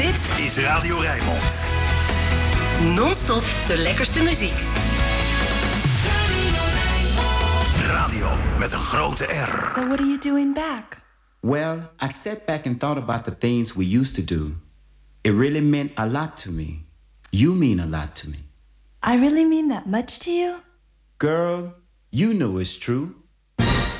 Dit is Radio Rijnmond. Non-stop de lekkerste muziek. Radio met een grote R. So what are you doing back? Well, I sat back and thought about the things we used to do. It really meant a lot to me. You mean a lot to me. I really mean that much to you? Girl, you know it's true.